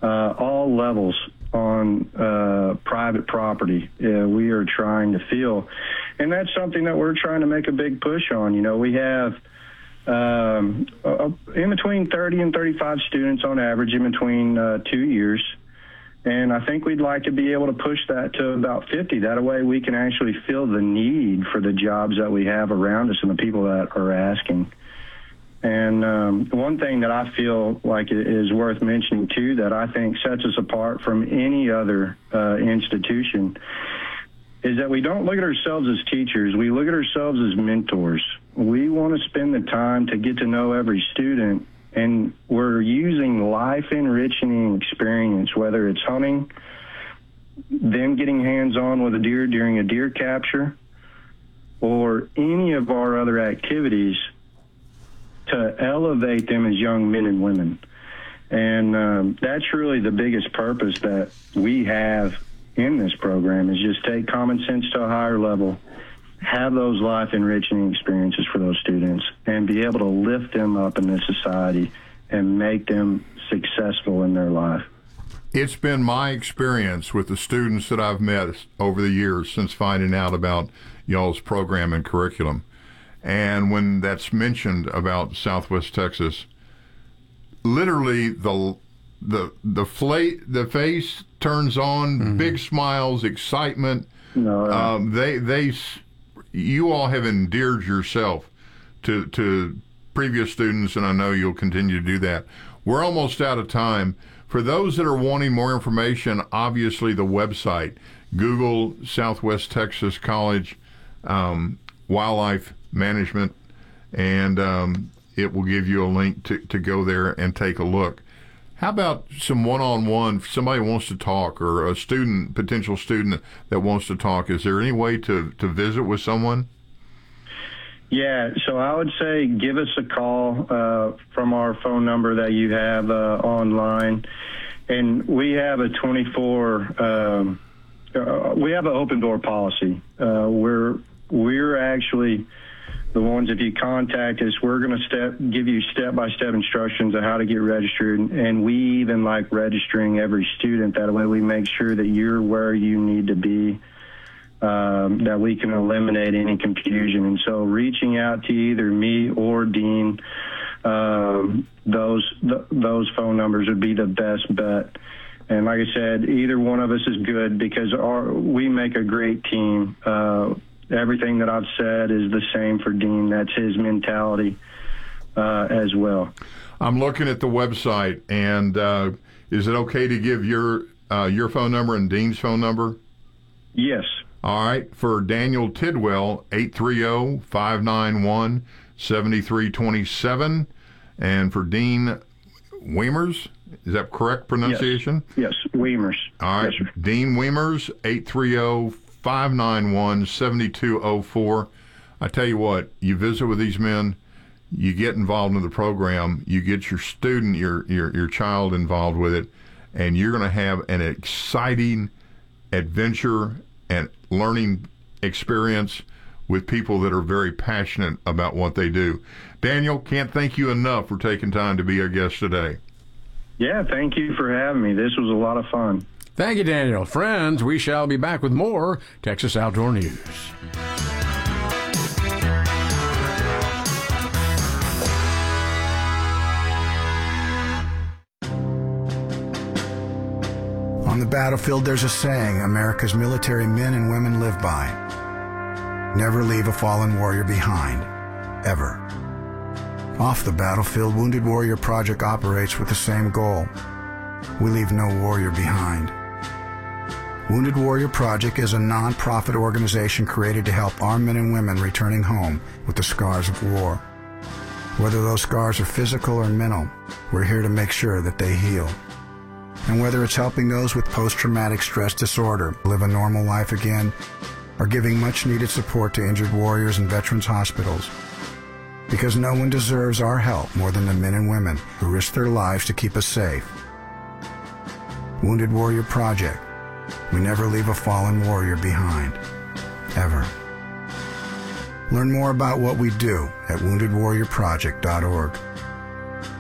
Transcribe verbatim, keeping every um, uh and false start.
uh, all levels on uh, private property. Uh, we are trying to fill, and that's something that we're trying to make a big push on. You know, we have um, uh, in between thirty and thirty-five students on average in between uh, two years. And I think we'd like to be able to push that to about fifty. That way we can actually fill the need for the jobs that we have around us and the people that are asking. And um, one thing that I feel like is worth mentioning, too, that I think sets us apart from any other uh, institution is that we don't look at ourselves as teachers. We look at ourselves as mentors. We want to spend the time to get to know every student, and we're using life-enriching experience, whether it's hunting, them getting hands-on with a deer during a deer capture, or any of our other activities to elevate them as young men and women. And um, that's really the biggest purpose that we have in this program, is just take common sense to a higher level, have those life-enriching experiences for those students, and be able to lift them up in this society and make them successful in their life. It's been my experience with the students that I've met over the years since finding out about y'all's program and curriculum. And when that's mentioned about Southwest Texas, literally the the the fla- the face turns on, mm-hmm. big smiles, excitement. No, uh, um, they they you all have endeared yourself to to previous students, and I know you'll continue to do that. We're almost out of time. For those that are wanting more information, obviously the website, Google Southwest Texas College um, Wildlife Management, and um, it will give you a link to, to go there and take a look. How about some one-on-one, if somebody wants to talk, or a student, potential student that wants to talk? Is there any way to, to visit with someone? Yeah, so I would say give us a call uh, from our phone number that you have uh, online. And we have a twenty-four, um, uh, we have an open door policy. Uh, we're, we're actually the ones, if you contact us, we're going to step give you step-by-step instructions on how to get registered. And we even like registering every student. That way we make sure that you're where you need to be, um, that we can eliminate any confusion. And so reaching out to either me or Dean, um, those th- those phone numbers would be the best bet. And like I said, either one of us is good, because our, we make a great team. Uh, Everything that I've said is the same for Dean. That's his mentality uh, as well. I'm looking at the website, and uh, is it okay to give your uh, your phone number and Dean's phone number? Yes. All right. For Daniel Tidwell, eight three zero, five nine one, seven three two seven. And for Dean Wiemers, is that correct pronunciation? Yes, yes. Wiemers. All right. Yes, sir. Dean Wiemers, eight three zero, five nine one, seven two zero four. I tell you what, you visit with these men, you get involved in the program, you get your student, your your, your child involved with it, and you're going to have an exciting adventure and learning experience with people that are very passionate about what they do. Daniel, can't thank you enough for taking time to be our guest today. Yeah, thank you for having me. This was a lot of fun. Thank you, Daniel. Friends, we shall be back with more Texas Outdoor News. On the battlefield, there's a saying America's military men and women live by. Never leave a fallen warrior behind, ever. Off the battlefield, Wounded Warrior Project operates with the same goal. We leave no warrior behind. Wounded Warrior Project is a non-profit organization created to help our men and women returning home with the scars of war. Whether those scars are physical or mental, we're here to make sure that they heal. And whether it's helping those with post-traumatic stress disorder live a normal life again, or giving much-needed support to injured warriors in veterans' hospitals, because no one deserves our help more than the men and women who risk their lives to keep us safe. Wounded Warrior Project. We never leave a fallen warrior behind, ever. Learn more about what we do at wounded warrior project dot org.